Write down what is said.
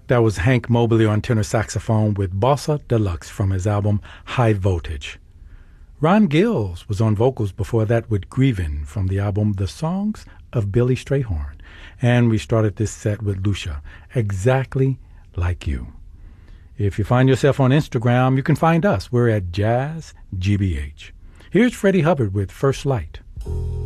That was Hank Mobley on tenor saxophone with Bossa Deluxe from his album High Voltage. Ron Gills was on vocals before that with Grievin' from the album The Songs of Billy Strayhorn. And we started this set with Lucia, Exactly Like You. If you find yourself on Instagram, you can find us. We're at Jazz GBH. Here's Freddie Hubbard with First Light.